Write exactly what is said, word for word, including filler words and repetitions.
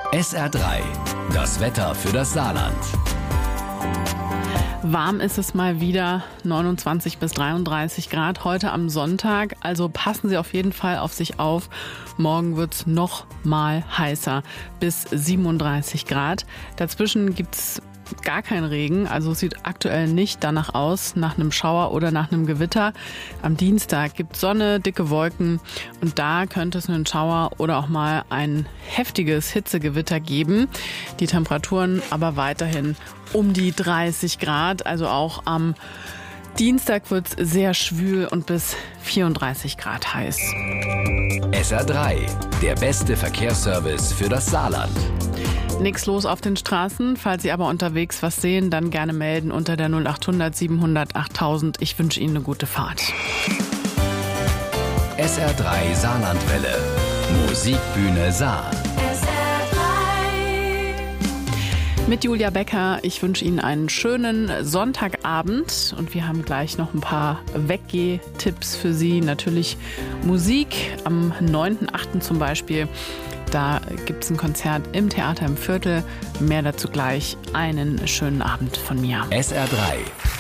S R drei, das Wetter für das Saarland. Warm ist es mal wieder, neunundzwanzig bis dreiunddreißig Grad heute am Sonntag. Also passen Sie auf jeden Fall auf sich auf. Morgen wird es noch mal heißer, bis siebenunddreißig Grad. Dazwischen gibt es gar kein Regen, also sieht aktuell nicht danach aus, nach einem Schauer oder nach einem Gewitter. Am Dienstag gibt es Sonne, dicke Wolken und da könnte es einen Schauer oder auch mal ein heftiges Hitzegewitter geben. Die Temperaturen aber weiterhin um die dreißig Grad, also auch am Dienstag wird es sehr schwül und bis vierunddreißig Grad heiß. S R drei, der beste Verkehrsservice für das Saarland. Nichts los auf den Straßen. Falls Sie aber unterwegs was sehen, dann gerne melden unter der null acht hundert siebenhundert achttausend. Ich wünsche Ihnen eine gute Fahrt. S R drei Saarlandwelle. Musikbühne Saar. Mit Julia Becker. Ich wünsche Ihnen einen schönen Sonntagabend und wir haben gleich noch ein paar Weggeh-Tipps für Sie. Natürlich Musik am neunten achten zum Beispiel. Da gibt es ein Konzert im Theater im Viertel. Mehr dazu gleich. Einen schönen Abend von mir. S R drei.